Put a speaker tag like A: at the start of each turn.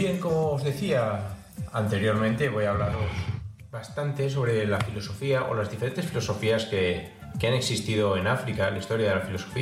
A: Bien, como os decía anteriormente, voy a hablaros bastante sobre la filosofía o las diferentes filosofías que han existido en África, la historia de la filosofía.